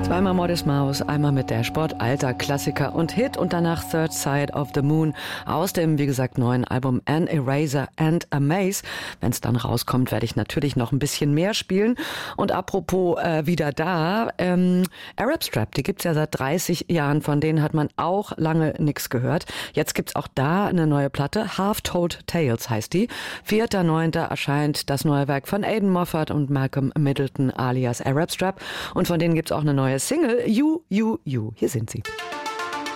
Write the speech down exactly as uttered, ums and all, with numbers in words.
Zweimal Modest Mouse, einmal mit Dashboard, alter Klassiker und Hit und danach Third Side of the Moon aus dem, wie gesagt, neuen Album An Eraser and a Maze. Wenn es dann rauskommt, werde ich natürlich noch ein bisschen mehr spielen. Und apropos äh, wieder da, ähm, Arab Strap, die gibt's ja seit dreißig Jahren, von denen hat man auch lange nichts gehört. Jetzt gibt's auch da eine neue Platte, Half Told Tales heißt die. vierter neunter erscheint das neue Werk von Aidan Moffat und Malcolm Middleton alias Arab Strap und von denen gibt's auch eine neue Single, You, You, You. Hier sind sie.